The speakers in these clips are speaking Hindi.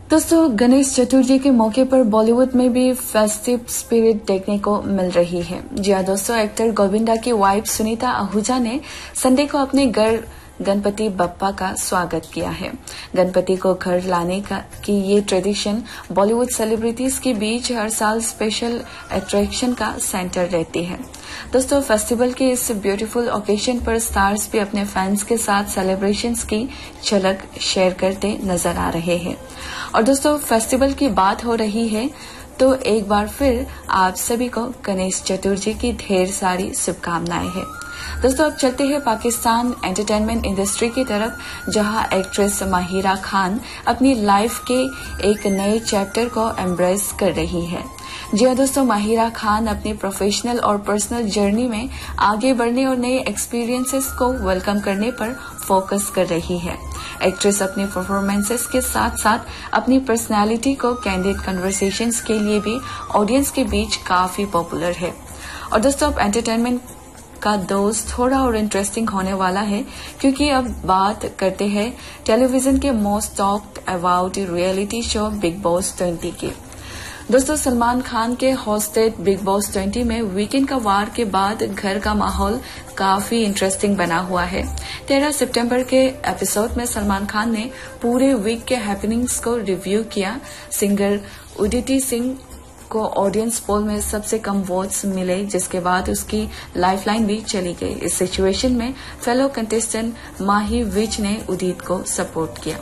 दोस्तों, गणेश चतुर्थी के मौके पर बॉलीवुड में भी फेस्टिव स्पिरिट देखने को मिल रही है। जी हाँ दोस्तों, एक्टर गोविंदा की वाइफ सुनीता आहूजा ने संडे को अपने घर गणपति बप्पा का स्वागत किया है। गणपति को घर लाने की ये ट्रेडिशन बॉलीवुड सेलिब्रिटीज के बीच हर साल स्पेशल अट्रैक्शन का सेंटर रहती है। दोस्तों, फेस्टिवल के इस ब्यूटीफुल ओकेजन पर स्टार्स भी अपने फैंस के साथ सेलिब्रेशंस की झलक शेयर करते नजर आ रहे हैं। और दोस्तों, फेस्टिवल की बात हो रही है तो एक बार फिर आप सभी को गणेश चतुर्थी की ढेर सारी शुभकामनाएं हैं। दोस्तों, अब चलते हैं पाकिस्तान एंटरटेनमेंट इंडस्ट्री की तरफ, जहां एक्ट्रेस माहिरा खान अपनी लाइफ के एक नए चैप्टर को एम्ब्रेस कर रही है। जी हाँ दोस्तों, माहिरा खान अपनी प्रोफेशनल और पर्सनल जर्नी में आगे बढ़ने और नए एक्सपीरियंसेस को वेलकम करने पर फोकस कर रही है। एक्ट्रेस अपने परफॉर्मेंसेस के साथ साथ अपनी पर्सनालिटी को कैंडिड कन्वर्सेशंस के लिए भी ऑडियंस के बीच काफी पॉपुलर है। और दोस्तों, अब एंटरटेनमेंट का दोस्त थोड़ा और इंटरेस्टिंग होने वाला है, क्योंकि अब बात करते हैं टेलीविजन के most talked about reality show big boss 20 की। दोस्तों, सलमान खान के होस्टेड बिग बॉस 20 में वीकेंड का वार के बाद घर का माहौल काफी इंटरेस्टिंग बना हुआ है। 13 सितंबर के एपिसोड में सलमान खान ने पूरे वीक के हैपनिंग्स को रिव्यू किया। सिंगर उदित सिंह को ऑडियंस पोल में सबसे कम वोट्स मिले, जिसके बाद उसकी लाइफलाइन भी चली गई। इस सिचुएशन में फेलो कंटेस्टेंट माही विज ने उदित को सपोर्ट किया।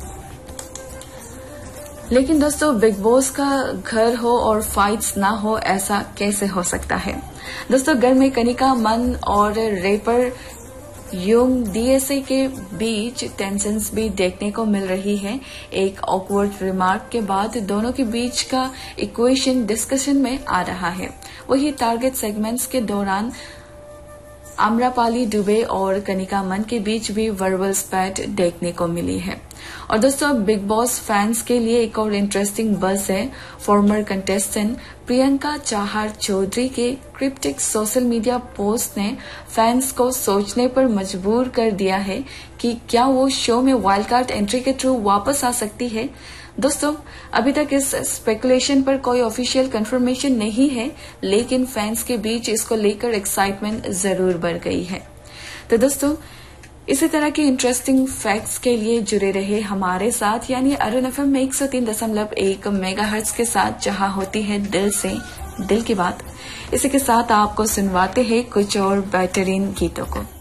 लेकिन दोस्तों, बिग बॉस का घर हो और फाइट्स ना हो, ऐसा कैसे हो सकता है। दोस्तों, घर में कनिका मन और रैपर यूंग डीएसए के बीच टेंशन्स भी देखने को मिल रही है। एक ऑकवर्ड रिमार्क के बाद दोनों के बीच का इक्वेशन डिस्कशन में आ रहा है। वही टारगेट सेगमेंट्स के दौरान आम्रपाली दुबे और कनिका मन के बीच भी वर्बल स्पैट देखने को मिली है। और दोस्तों, बिग बॉस फैंस के लिए एक और इंटरेस्टिंग बज़ है। फॉर्मर कंटेस्टेंट प्रियंका चाहर चौधरी के क्रिप्टिक सोशल मीडिया पोस्ट ने फैंस को सोचने पर मजबूर कर दिया है कि क्या वो शो में वाइल्ड कार्ड एंट्री के थ्रू वापस आ सकती है। दोस्तों, अभी तक इस स्पेकुलेशन पर कोई ऑफिशियल कंफर्मेशन नहीं है, लेकिन फैंस के बीच इसको लेकर एक्साइटमेंट जरूर बढ़ गई है। तो दोस्तों, इसी तरह के इंटरेस्टिंग फैक्ट्स के लिए जुड़े रहे हमारे साथ, यानी अरुण एफएम में 103.1 मेगाहर्ट्ज के साथ, जहां होती है दिल से दिल की बात। इसी के साथ आपको सुनवाते हैं कुछ और बेहतरीन गीतों को।